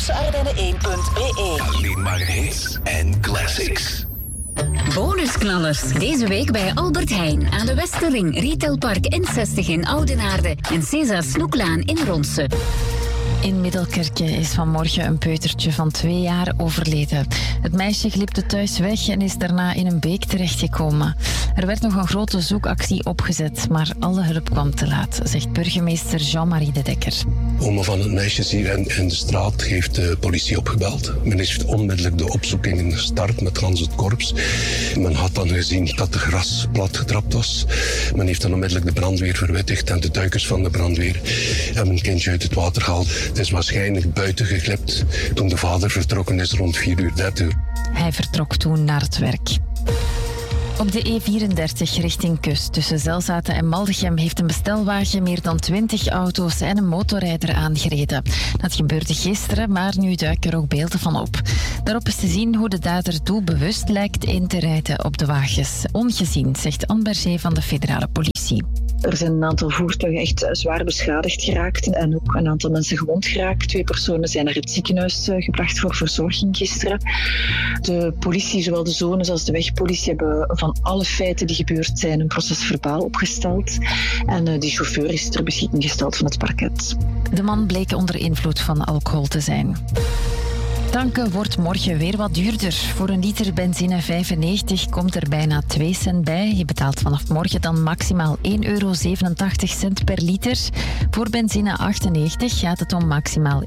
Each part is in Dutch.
VlaamseArdennen1.be. Alleen maar hits en classics. Bonusknallers. Deze week bij Albert Heijn aan de Westerring, Retailpark N60 in Oudenaarde en César Snoeklaan in Ronse. In Middelkerke is vanmorgen een peutertje van 2 jaar overleden. Het meisje glipte thuis weg en is daarna in een beek terechtgekomen. Er werd nog een grote zoekactie opgezet, maar alle hulp kwam te laat, zegt burgemeester Jean-Marie de Dekker. Oma van het meisje hier in de straat heeft de politie opgebeld. Men heeft onmiddellijk de opzoekingen gestart met gans het korps. Men had dan gezien dat de gras platgetrapt was. Men heeft dan onmiddellijk de brandweer verwittigd en de duikers van de brandweer hebben een kindje uit het water gehaald. Het is waarschijnlijk buiten geglipt toen de vader vertrokken is rond 4:30. Hij vertrok toen naar het werk. Op de E34 richting Kust tussen Zelzaten en Maldegem heeft een bestelwagen meer dan 20 auto's en een motorrijder aangereden. Dat gebeurde gisteren, maar nu duiken er ook beelden van op. Daarop is te zien hoe de dader doelbewust lijkt in te rijden op de wagens. Ongezien, zegt Anne Berger van de federale politie. Er zijn een aantal voertuigen echt zwaar beschadigd geraakt en ook een aantal mensen gewond geraakt. 2 personen zijn naar het ziekenhuis gebracht voor verzorging gisteren. De politie, zowel de zones als de wegpolitie, hebben van alle feiten die gebeurd zijn een procesverbaal opgesteld. En die chauffeur is ter beschikking gesteld van het parket. De man bleek onder invloed van alcohol te zijn. Tanken wordt morgen weer wat duurder. Voor een liter benzine 95 komt er bijna 2 cent bij. Je betaalt vanaf morgen dan maximaal €1,87 per liter. Voor benzine 98 gaat het om maximaal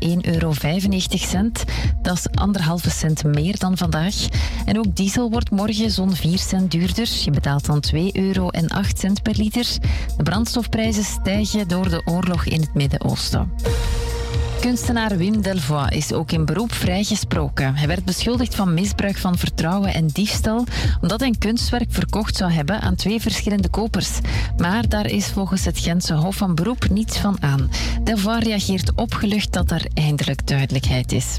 €1,95. Dat is 1,5 cent meer dan vandaag. En ook diesel wordt morgen zo'n 4 cent duurder. Je betaalt dan €2,08 per liter. De brandstofprijzen stijgen door de oorlog in het Midden-Oosten. Kunstenaar Wim Delvoye is ook in beroep vrijgesproken. Hij werd beschuldigd van misbruik van vertrouwen en diefstal, omdat hij een kunstwerk verkocht zou hebben aan 2 verschillende kopers. Maar daar is volgens het Gentse Hof van Beroep niets van aan. Delvoye reageert opgelucht dat er eindelijk duidelijkheid is.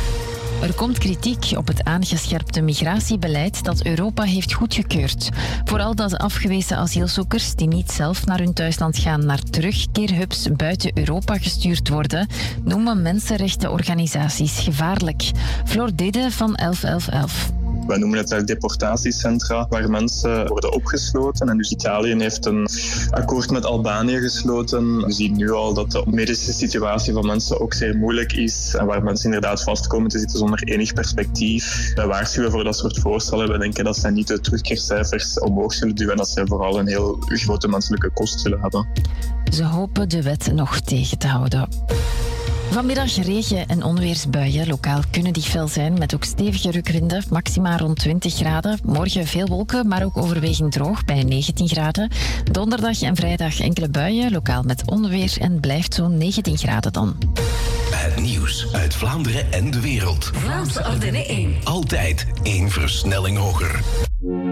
Er komt kritiek op het aangescherpte migratiebeleid dat Europa heeft goedgekeurd. Vooral dat afgewezen asielzoekers die niet zelf naar hun thuisland gaan naar terugkeerhubs buiten Europa gestuurd worden, noemen mensenrechtenorganisaties gevaarlijk. Floor Didde van 1111. Wij noemen het deportatiecentra waar mensen worden opgesloten. En dus Italië heeft een akkoord met Albanië gesloten. We zien nu al dat de medische situatie van mensen ook zeer moeilijk is. En waar mensen inderdaad vast komen te zitten zonder enig perspectief. Wij waarschuwen voor dat soort voorstellen. We denken dat zij niet de terugkeercijfers omhoog zullen duwen. En dat zij vooral een heel grote menselijke kost zullen hebben. Ze hopen de wet nog tegen te houden. Vanmiddag regen- en onweersbuien. Lokaal kunnen die fel zijn met ook stevige rukwinden. Maxima rond 20 graden. Morgen veel wolken, maar ook overwegend droog bij 19 graden. Donderdag en vrijdag enkele buien. Lokaal met onweer en blijft zo'n 19 graden dan. Het nieuws uit Vlaanderen en de wereld. Vlaamse Ardennen 1. Altijd 1 versnelling hoger.